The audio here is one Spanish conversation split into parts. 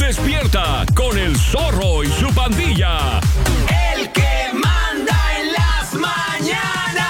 Despierta con el Zorro y su pandilla. El que manda en las mañanas.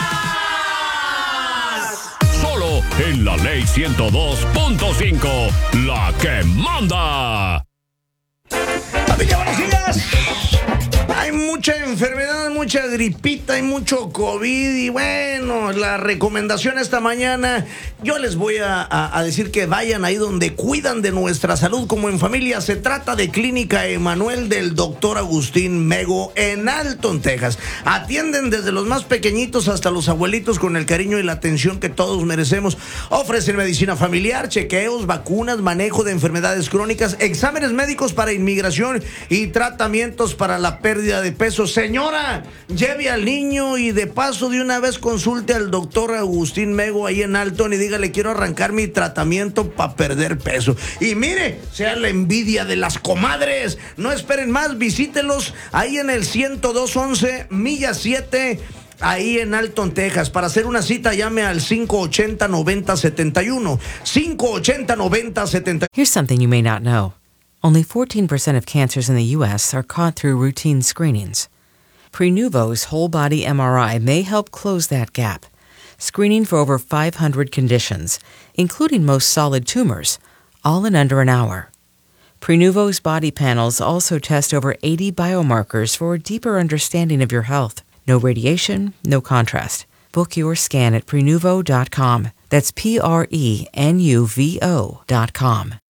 Solo en la Ley 102.5. La que manda. Familia, buenos días. Hay mucha enfermedad, mucha gripita, hay mucho COVID y bueno, la recomendación esta mañana, yo les voy a decir que vayan ahí donde cuidan de nuestra salud como en familia. Se trata de Clínica Emanuel del Dr. Agustín Mego en Alton, Texas. Atienden desde los más pequeñitos hasta los abuelitos con el cariño y la atención que todos merecemos. Ofrecen medicina familiar, chequeos, vacunas, manejo de enfermedades crónicas, exámenes médicos para inmigración y tratamientos para la pérdida de peso. Señora, lleve al niño y de paso de una vez consulte al doctor Agustín Mego ahí en Alton y dígale: quiero arrancar mi tratamiento para perder peso. Y mire, sea la envidia de las comadres. No esperen más, visítelos ahí en el 10211 Milla 7, ahí en Alton, Texas. Para hacer una cita, llame al 580-9071. 580-9071. Here's something you may not know. Only 14% of cancers in the U.S. are caught through routine screenings. Prenuvo's whole-body MRI may help close that gap, screening for over 500 conditions, including most solid tumors, all in under an hour. Prenuvo's body panels also test over 80 biomarkers for a deeper understanding of your health. No radiation, no contrast. Book your scan at Prenuvo.com. That's Prenuvo.com.